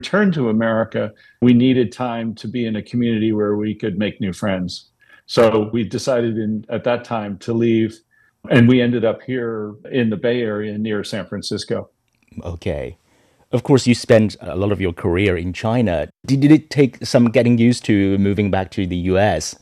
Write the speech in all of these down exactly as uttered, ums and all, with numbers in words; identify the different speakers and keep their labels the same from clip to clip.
Speaker 1: returned to America, we needed time to be in a community where we could make new friends. So we decided in at that time to leave, and we ended up here in the Bay Area near San Francisco.
Speaker 2: Okay. Of course, you spent a lot of your career in China. Did, did it take some getting used to moving back to the U S?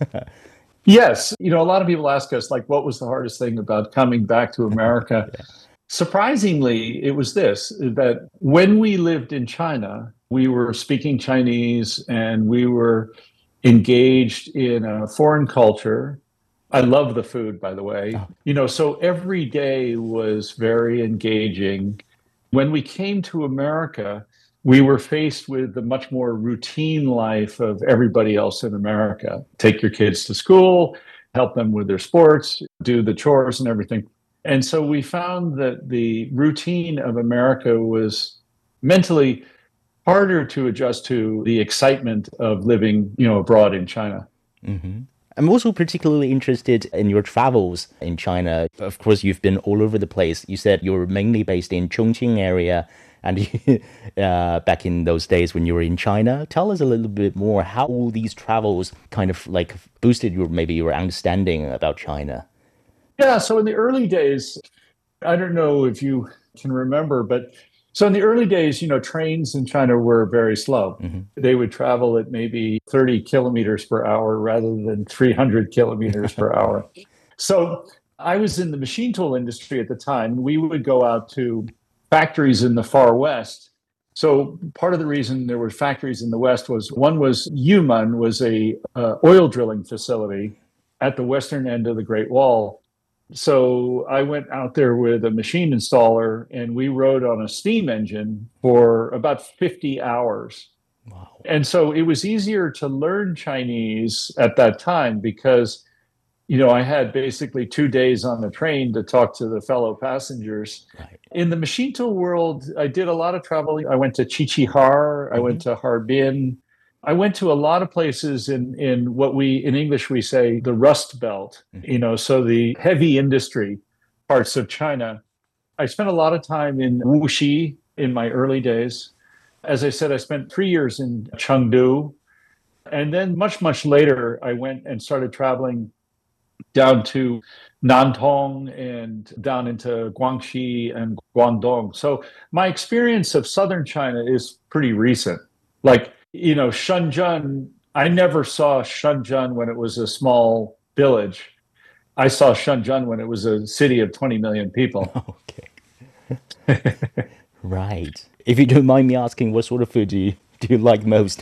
Speaker 1: Yes, you know, a lot of people ask us, like, what was the hardest thing about coming back to America?
Speaker 2: Yeah.
Speaker 1: Surprisingly, it was this that when we lived in China, we were speaking Chinese and we were engaged in a foreign culture. I love the food, by the way.
Speaker 2: Oh,
Speaker 1: You know, so every day was very engaging. When we came to America, we were faced with the much more routine life of everybody else in America. Take your kids to school, help them with their sports, do the chores and everything. And so we found that the routine of America was mentally harder to adjust to the excitement of living, you know, abroad in China.
Speaker 2: hmm I'm also particularly interested in your travels in China. Of course, you've been all over the place. You said you were mainly based in Chongqing area, and uh, back in those days when you were in China. Tell us a little bit more how all these travels kind of like boosted your maybe your understanding about China.
Speaker 1: Yeah, so in the early days, I don't know if you can remember, but so in the early days, you know, trains in China were very slow.
Speaker 2: Hmm
Speaker 1: They would travel at maybe thirty kilometers per hour rather than three hundred kilometers per hour. So I was in the machine tool industry at the time. We would go out to factories in the far west. So part of the reason there were factories in the west was one was Yunnan was a uh, oil drilling facility at the western end of the Great Wall. So I went out there with a machine installer and we rode on a steam engine for about fifty hours.
Speaker 2: Wow.
Speaker 1: And so it was easier to learn Chinese at that time because, you know, I had basically two days on the train to talk to the fellow passengers.
Speaker 2: Right.
Speaker 1: In the machine tool world, I did a lot of traveling. I went to Qiqihar, I
Speaker 2: hmm
Speaker 1: went to Harbin. I went to a lot of places in, in what we, in English, we say the Rust Belt, you know, so the heavy industry parts of China. I spent a lot of time in Wuxi in my early days. As I said, I spent three years in Chengdu. And then much, much later, I went and started traveling down to Nantong and down into Guangxi and Guangdong. So my experience of southern China is pretty recent. Like, you know, Shenzhen, I never saw Shenzhen when it was a small village. I saw Shenzhen when it was a city of twenty million people.
Speaker 2: Okay. Right. If you don't mind me asking, what sort of food do you do you like most?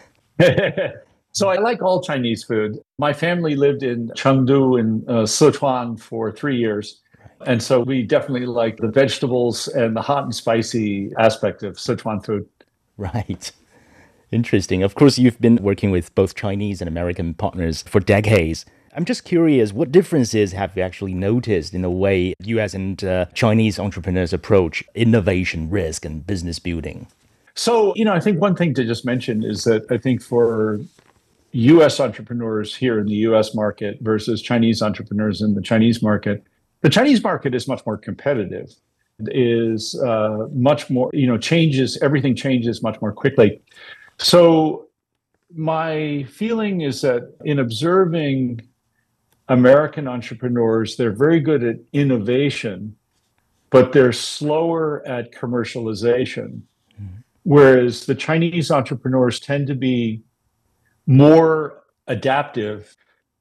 Speaker 1: So I like all Chinese food. My family lived in Chengdu in uh, Sichuan for three years. And so we definitely like the vegetables and the hot and spicy aspect of Sichuan food.
Speaker 2: Right. Interesting. Of course, you've been working with both Chinese and American partners for decades. I'm just curious, what differences have you actually noticed in the way U S and uh, Chinese entrepreneurs approach innovation, risk, and business building?
Speaker 1: So, you know, I think one thing to just mention is that I think for U S entrepreneurs here in the U S market versus Chinese entrepreneurs in the Chinese market, the Chinese market is much more competitive, is uh, much more, you know, changes, everything changes much more quickly. So my feeling is that in observing American entrepreneurs, they're very good at innovation, but they're slower at commercialization. Whereas the Chinese entrepreneurs tend to be more adaptive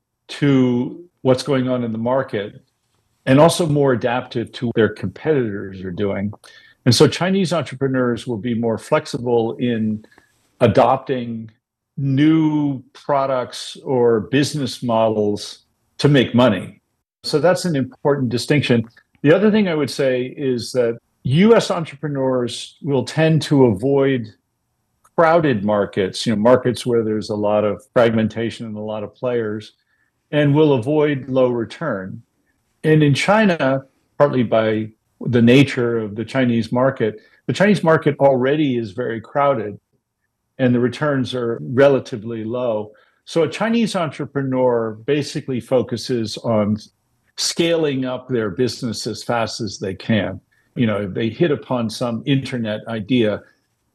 Speaker 1: to what's going on in the market and also more adaptive to what their competitors are doing. And so Chinese entrepreneurs will be more flexible in adopting new products or business models to make money. So that's an important distinction. The other thing I would say is that U S entrepreneurs will tend to avoid crowded markets, you know, markets where there's a lot of fragmentation and a lot of players, and will avoid low return. And in China, partly by the nature of the Chinese market, the Chinese market already is very crowded and the returns are relatively low. So a Chinese entrepreneur basically focuses on scaling up their business as fast as they can. You know, if they hit upon some internet idea,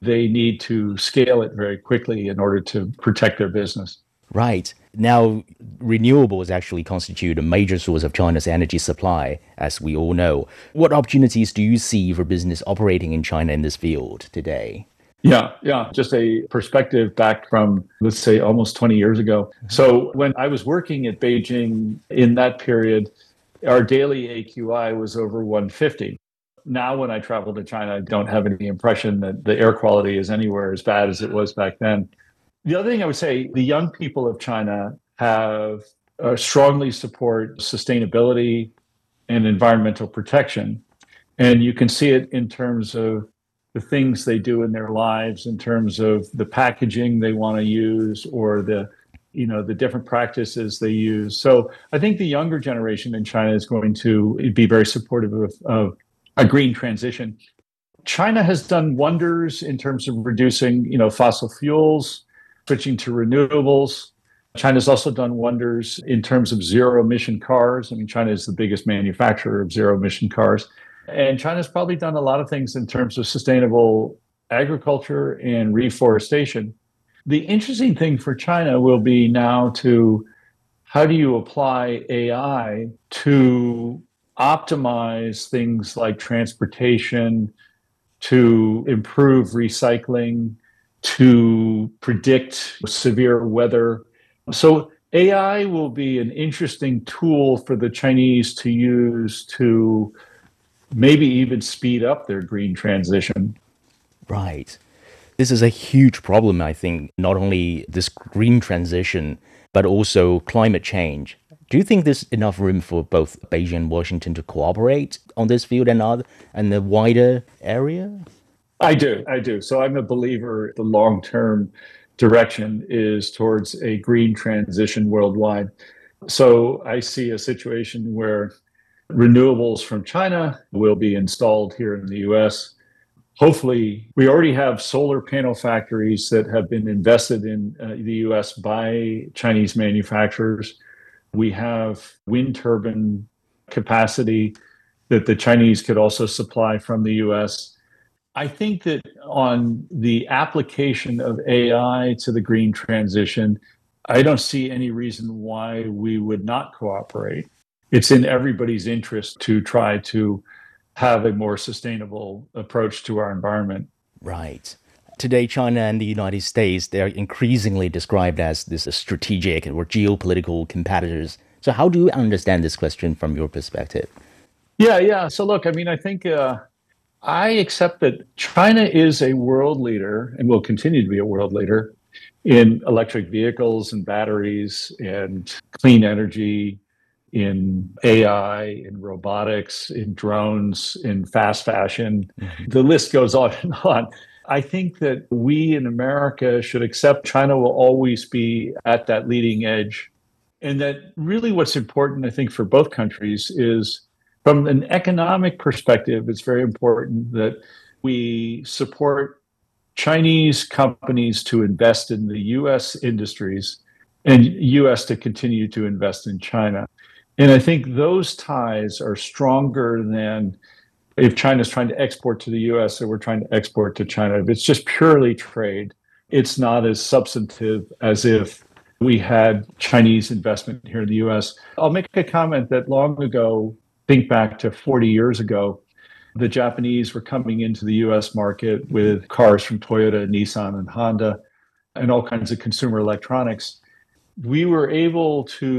Speaker 1: they need to scale it very quickly in order to protect their business.
Speaker 2: Right. Now, renewables actually constitute a major source of China's energy supply, as we all know. What opportunities do you see for business operating in China in this field today?
Speaker 1: Yeah, yeah. Just a perspective back from, let's say, almost twenty years ago. So when I was working at Beijing in that period, our daily A Q I was over one fifty. Now, when I travel to China, I don't have any impression that the air quality is anywhere as bad as it was back then. The other thing I would say, the young people of China have uh, strongly support sustainability and environmental protection. And you can see it in terms of the things they do in their lives, in terms of the packaging they want to use or the, you know, the different practices they use. So I think the younger generation in China is going to be very supportive of, of a green transition. China has done wonders in terms of reducing, you know, fossil fuels, switching to renewables. China's also done wonders in terms of zero emission cars. I mean, China is the biggest manufacturer of zero emission cars. And China's probably done a lot of things in terms of sustainable agriculture and reforestation. The interesting thing for China will be now to how do you apply A I to optimize things like transportation, to improve recycling, to predict severe weather. So A I will be an interesting tool for the Chinese to use to maybe even speed up their green transition.
Speaker 2: Right. This is a huge problem, I think, not only this green transition, but also climate change. Do you think there's enough room for both Beijing and Washington to cooperate on this field and other and the wider area?
Speaker 1: I do. I do. So I'm a believer the long-term direction is towards a green transition worldwide. So I see a situation where renewables from China will be installed here in the U S. Hopefully, we already have solar panel factories that have been invested in uh, the U S by Chinese manufacturers. We have wind turbine capacity that the Chinese could also supply from the U S. I think that on the application of A I to the green transition, I don't see any reason why we would not cooperate. It's in everybody's interest to try to have a more sustainable approach to our environment.
Speaker 2: Right. Today, China and the United States, they're increasingly described as this strategic or geopolitical competitors. So how do you understand this question from your perspective?
Speaker 1: Yeah, yeah. So look, I mean, I think uh, I accept that China is a world leader and will continue to be a world leader in electric vehicles and batteries and clean energy, in A I, in robotics, in drones, in fast fashion. Mm-hmm. The list goes on and on. I think that we in America should accept China will always be at that leading edge. And that really what's important, I think, for both countries is from an economic perspective, it's very important that we support Chinese companies to invest in the U S industries and U S to continue to invest in China. And I think those ties are stronger than if China's trying to export to the U S or we're trying to export to China. If it's just purely trade, it's not as substantive as if we had Chinese investment here in the U S. I'll make a comment that long ago, think back to forty years ago, the Japanese were coming into the U S market with cars from Toyota, Nissan, and Honda, and all kinds of consumer electronics. We were able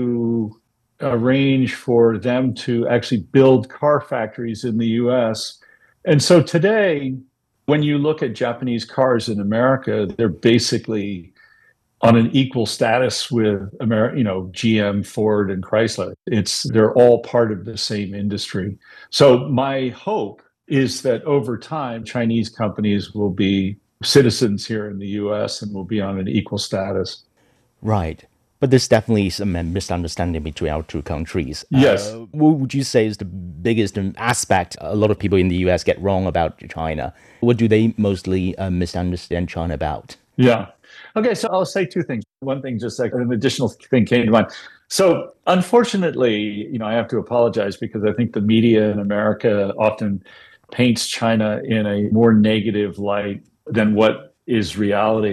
Speaker 1: to arrange for them to actually build car factories in the U S. And so today, when you look at Japanese cars in America, they're basically on an equal status with Ameri- you know, G M, Ford, and Chrysler. It's they're all part of the same industry. So my hope is that over time, Chinese companies will be citizens here in the U S and will be on an equal status.
Speaker 2: Right. But there's definitely some misunderstanding between our two countries.
Speaker 1: Yes.
Speaker 2: Uh, what would you say is the biggest aspect a lot of people in the U S get wrong about China? What do they mostly uh, misunderstand China about?
Speaker 1: Yeah. Okay, so I'll say two things. One thing, just like an additional thing came to mind. So unfortunately, you know, I have to apologize because I think the media in America often paints China in a more negative light than what is reality.